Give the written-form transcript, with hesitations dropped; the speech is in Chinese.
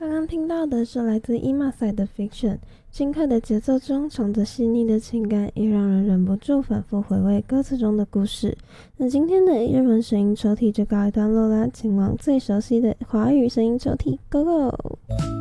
刚刚听到的是来自伊玛塞的 Fiction， 轻快的节奏中藏着细腻的情感，也让人忍不住反复回味歌词中的故事。那今天的日文声音抽屉就告一段落啦，请往最熟悉的华语声音抽屉 Go Go！